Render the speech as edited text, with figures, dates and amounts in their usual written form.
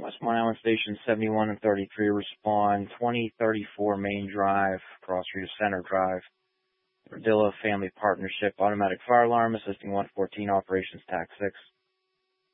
Westmont Island Station 71 and 33 respond. 2034 Main Drive, Cross Street of Center Drive. Verdilla Family Partnership, automatic fire alarm, assisting 114 operations, TAC 6.